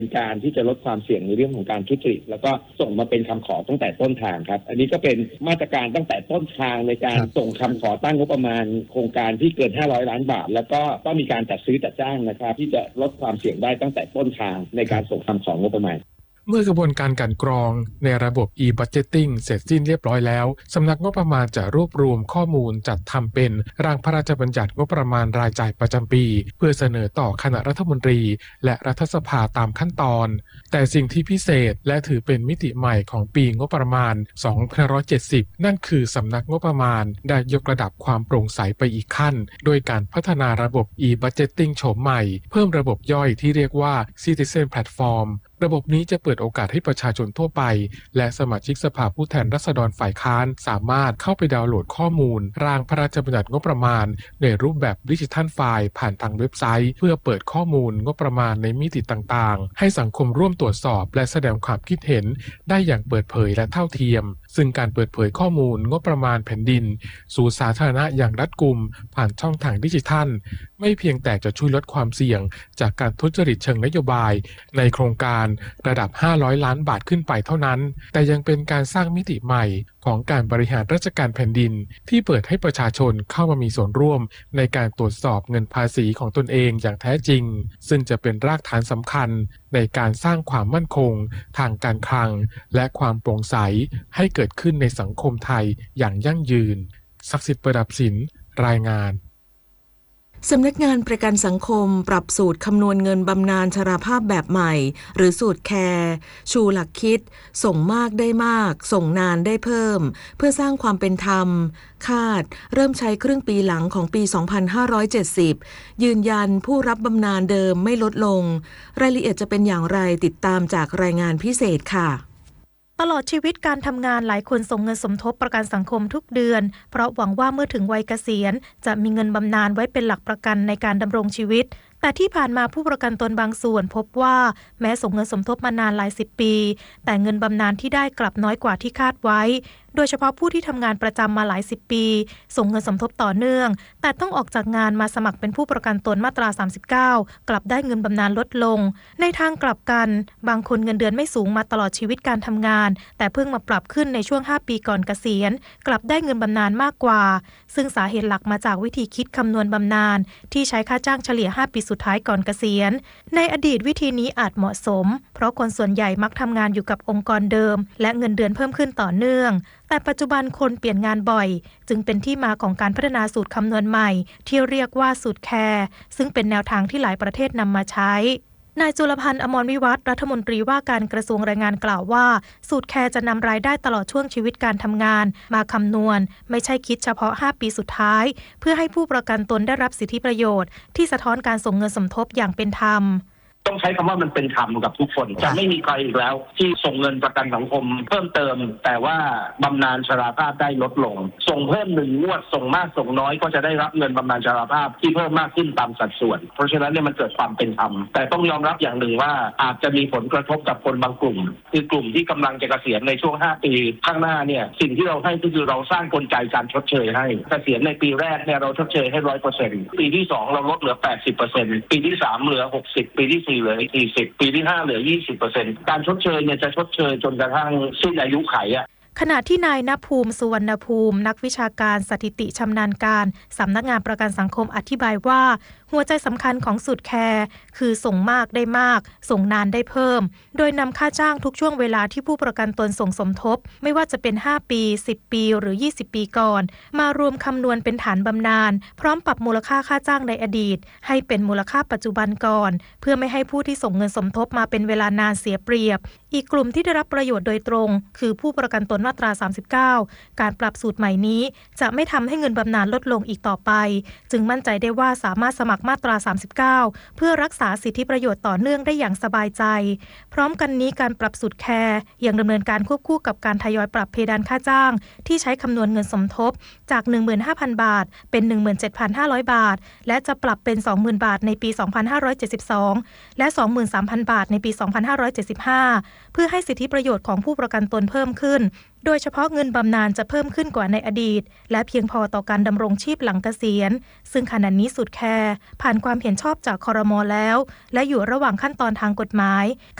การที่จะลดความเสี่ยงในเรื่องของการทุจริตแล้วก็ส่งมาเป็นคำขอตั้งแต่ต้นทางครับอันนี้ก็เป็นมาตรการตั้งแต่ต้นทางในการส่งคำขอตั้งงบประมาณโครงการที่เกิน500ล้านบาทแล้วก็ต้องมีการจัดซื้อจัดจ้างนะครับที่จะลดความเสี่ยงได้ตั้งแต่ต้นทางในการส่งคำของงบประมาณเมื่อกระบวนการกลั่นกรองในระบบ e-budgeting เสร็จสิ้นเรียบร้อยแล้วสำนักงบประมาณจะรวบรวมข้อมูลจัดทำเป็นร่างพระราชบัญญัติงบประมาณรายจ่ายประจำปีเพื่อเสนอต่อคณะรัฐมนตรีและรัฐสภาตามขั้นตอนแต่สิ่งที่พิเศษและถือเป็นมิติใหม่ของปีงบประมาณ2570นั่นคือสำนักงบประมาณได้ยกระดับความโปร่งใสไปอีกขั้นโดยการพัฒนาระบบ e-budgeting โฉมใหม่เพิ่มระบบย่อยที่เรียกว่า Citizen Platformระบบนี้จะเปิดโอกาสให้ประชาชนทั่วไปและสมาชิกสภาผู้แทนราษฎรฝ่ายค้านสามารถเข้าไปดาวน์โหลดข้อมูลร่างพระราชบัญญัติงบประมาณในรูปแบบดิจิทัลไฟล์ผ่านทางเว็บไซต์เพื่อเปิดข้อมูลงบประมาณในมิติต่างๆให้สังคมร่วมตรวจสอบและแสดงความคิดเห็นได้อย่างเปิดเผยและเท่าเทียมซึ่งการเปิดเผยข้อมูลงบประมาณแผ่นดินสู่สาธารณะอย่างรัดกุมผ่านช่องทางดิจิทัลไม่เพียงแต่จะช่วยลดความเสี่ยงจากการทุจริตเชิงนโยบายในโครงการระดับ500ล้านบาทขึ้นไปเท่านั้นแต่ยังเป็นการสร้างมิติใหม่ของการบริหารราชการแผ่นดินที่เปิดให้ประชาชนเข้ามามีส่วนร่วมในการตรวจสอบเงินภาษีของตนเองอย่างแท้จริงซึ่งจะเป็นรากฐานสำคัญในการสร้างความมั่นคงทางการคลังและความโปร่งใสให้เกิดขึ้นในสังคมไทยอย่างยั่งยืนศักดิ์สิทธิ์ประดับศิลป์รายงานสำนักงานประกันสังคมปรับสูตรคำนวณเงินบำนาญชราภาพแบบใหม่หรือสูตรแคร์ชูหลักคิดส่งมากได้มากส่งนานได้เพิ่มเพื่อสร้างความเป็นธรรมคาดเริ่มใช้ครึ่งปีหลังของปี 2570 ยืนยันผู้รับบำนาญเดิมไม่ลดลงรายละเอียดจะเป็นอย่างไรติดตามจากรายงานพิเศษค่ะตลอดชีวิตการทำงานหลายคนส่งเงินสมทบประกันสังคมทุกเดือนเพราะหวังว่าเมื่อถึงวัยเกษียณจะมีเงินบำนาญไว้เป็นหลักประกันในการดำรงชีวิตแต่ที่ผ่านมาผู้ประกันตนบางส่วนพบว่าแม้ส่งเงินสมทบมานานหลายสิบปีแต่เงินบำนาญที่ได้กลับน้อยกว่าที่คาดไว้โดยเฉพาะผู้ที่ทำงานประจำมาหลายสิบปีส่งเงินสมทบต่อเนื่องแต่ต้องออกจากงานมาสมัครเป็นผู้ประกันตนมาตรา39กลับได้เงินบำนาญลดลงในทางกลับกันบางคนเงินเดือนไม่สูงมาตลอดชีวิตการทำงานแต่เพิ่งมาปรับขึ้นในช่วง5ปีก่อนเกษียณกลับได้เงินบำนาญมากกว่าซึ่งสาเหตุหลักมาจากวิธีคิดคำนวณบำนาญที่ใช้ค่าจ้างเฉลี่ย5ปีสุดท้ายก่อนเกษียณในอดีตวิธีนี้อาจเหมาะสมเพราะคนส่วนใหญ่มักทำงานอยู่กับองค์กรเดิมและเงินเดือนเพิ่มขึ้นต่อเนื่องแต่ปัจจุบันคนเปลี่ยนงานบ่อยจึงเป็นที่มาของการพัฒนาสูตรคำนวณใหม่ที่เรียกว่าสูตรแคร์ซึ่งเป็นแนวทางที่หลายประเทศนำมาใช้นายจุลพันธ์อมรวิวัฒน์รัฐมนตรีว่าการกระทรวงแรงงานกล่าวว่าสูตรแคร์จะนำรายได้ตลอดช่วงชีวิตการทำงานมาคำนวณไม่ใช่คิดเฉพาะ5ปีสุดท้ายเพื่อให้ผู้ประกันตนได้รับสิทธิประโยชน์ที่สะท้อนการส่งเงินสมทบอย่างเป็นธรรมต้องใช้คำว่ามันเป็นธรรมกับทุกคนจะไม่มีใครอีกแล้วที่ส่งเงินประกันสังคมเพิ่มเติมแต่ว่าบำนาญชราภาพได้ลดลงส่งเพิ่ม1 งวดส่งมากส่งน้อยก็จะได้รับเงินบำนาญชราภาพที่เพิ่มมากขึ้นตามสัดส่วนเพราะฉะนั้นเนี่ยมันเกิดความเป็นธรรมแต่ต้องยอมรับอย่างหนึ่งว่าอาจจะมีผลกระทบกับคนบางกลุ่มคือกลุ่มที่กำลังจะเกษียณในช่วง5ปีข้างหน้าเนี่ยสิ่งที่เราให้ก็คือเราสร้างกลไกการชดเชยให้เกษียณในปีแรกเนี่ยเราชดเชยให้ 100% ปีที่2เราลดเหลือ 80% ปีที่3เหลือ 60 ปีที่4เหลือ40ปีที่5เหลือ 20% การชดเชยเนี่ยจะชดเชยจนกระทั่งสิ้นอายุไขขณะที่นายณภูมิสุวรรณภูมินักวิชาการสถิติชำนาญการสำนักงานประกันสังคมอธิบายว่าหัวใจสำคัญของสูตรแคร์คือส่งมากได้มากส่งนานได้เพิ่มโดยนำค่าจ้างทุกช่วงเวลาที่ผู้ประกันตนส่งสมทบไม่ว่าจะเป็น5ปี10ปีหรือ20ปีก่อนมารวมคำนวณเป็นฐานบำนาญพร้อมปรับมูลค่าค่าจ้างในอดีตให้เป็นมูลค่าปัจจุบันก่อนเพื่อไม่ให้ผู้ที่ส่งเงินสมทบมาเป็นเวลานานเสียเปรียบอีกกลุ่มที่ได้รับประโยชน์โดยตรงคือผู้ประกันตนมาตรา39การปรับสูตรใหม่นี้จะไม่ทำให้เงินบำนาญลดลงอีกต่อไปจึงมั่นใจได้ว่าสามารถสมัครมาตรา39เพื่อรักษาสิทธิประโยชน์ต่อเนื่องได้อย่างสบายใจพร้อมกันนี้การปรับสูตรแคร์ยังดำเนินการควบคู่กับการทยอยปรับเพดานค่าจ้างที่ใช้คำนวณเงินสมทบจาก 15,000 บาทเป็น 17,500 บาทและจะปรับเป็น 20,000 บาทในปี 2572และ 23,000 บาทในปี 2575เพื่อให้สิทธิประโยชน์ของผู้ประกันตนเพิ่มขึ้นโดยเฉพาะเงินบำนาญจะเพิ่มขึ้นกว่าในอดีตและเพียงพอต่อการดำรงชีพหลังเกษียณซึ่งขณะนี้สูตรแคร์ผ่านความเห็นชอบจากครม.แล้วและอยู่ระหว่างขั้นตอนทางกฎหมาย